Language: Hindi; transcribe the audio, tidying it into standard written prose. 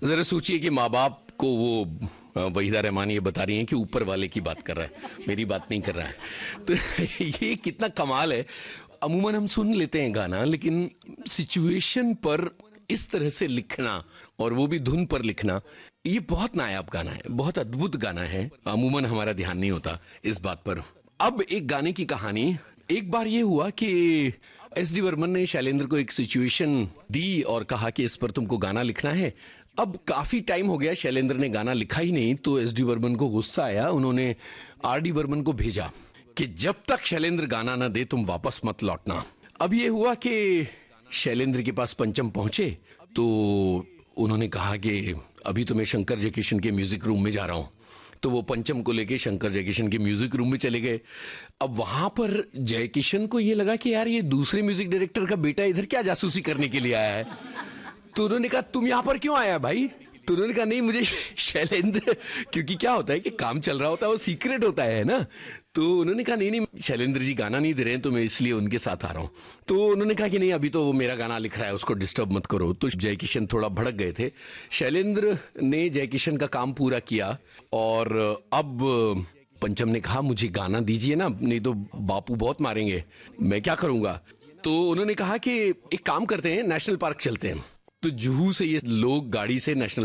जरा सोचिए कि माँ बाप को वो वहीदा रहमान ये बता रही हैं कि ऊपर वाले की बात कर रहा है, मेरी बात नहीं कर रहा है। तो ये कितना कमाल है। अमूमन हम सुन लेते हैं गाना, लेकिन सिचुएशन पर इस तरह से लिखना और वो भी धुन पर लिखना, ये बहुत नायाब गाना है, बहुत अद्भुत गाना है। अमूमन हमारा ध्यान नहीं होता इस बात पर। अब एक गाने की कहानी। एक बार ये हुआ कि एस.डी. बर्मन ने शैलेंद्र को एक सिचुएशन दी और कहा कि इस पर तुमको गाना लिखना है। अब काफी टाइम हो गया, शैलेंद्र ने गाना लिखा ही नहीं, तो एस.डी. बर्मन को गुस्सा आया। उन्होंने आर.डी. बर्मन को भेजा कि जब तक शैलेंद्र गाना ना दे तुम वापस मत लौटना। अब ये हुआ कि शैलेंद्र के पास पंचम पहुंचे तो उन्होंने कहा कि अभी तो मैं शंकर जयकिशन के म्यूजिक रूम में जा रहा हूं। तो वो पंचम को लेके शंकर जयकिशन के म्यूजिक रूम में चले गए। अब वहां पर जयकिशन को ये लगा कि यार ये दूसरे म्यूजिक डायरेक्टर का बेटा इधर क्या जासूसी करने के लिए आया है। तो उन्होंने कहा तुम यहां पर क्यों आया भाई? तो उन्होंने कहा नहीं मुझे शैलेंद्र, क्योंकि क्या होता है कि काम चल रहा होता है वो सीक्रेट होता है ना। तो उन्होंने कहा नहीं नहीं शैलेंद्र जी गाना नहीं दे रहे हैं तो मैं इसलिए उनके साथ आ रहा हूं। तो उन्होंने कहा कि नहीं अभी तो वो मेरा गाना लिख रहा है, उसको डिस्टर्ब मत करो। तो जयकिशन थोड़ा भड़क गए थे। शैलेंद्र ने जयकिशन का काम पूरा किया और अब पंचम ने कहा मुझे गाना दीजिए ना, नहीं तो बापू बहुत मारेंगे, मैं क्या करूंगा। तो उन्होंने कहा कि एक काम करते हैं, नेशनल पार्क चलते हैं। तो जुहू से ये लोग गाड़ी से नेशनल